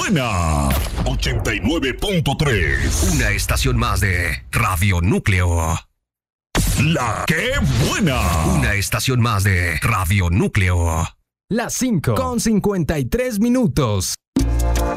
buena! 89.3. Una estación más de Radio Núcleo. La que buena. Una estación más de Radio Núcleo. Las 5:53 minutos.